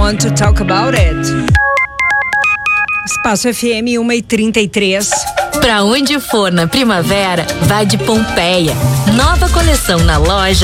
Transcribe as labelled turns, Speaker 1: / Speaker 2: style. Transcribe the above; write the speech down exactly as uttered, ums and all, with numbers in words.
Speaker 1: Want to Talk About It. Espaço F M uma e trinta e três.
Speaker 2: Pra onde for na primavera, vá de Pompeia. Nova coleção na loja